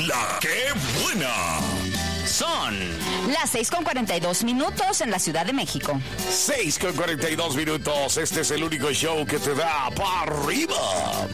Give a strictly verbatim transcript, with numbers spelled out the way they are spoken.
La que buena. Son las seis con cuarenta y dos minutos en la Ciudad de México. seis con cuarenta y dos minutos. Este es el único show que te da para arriba.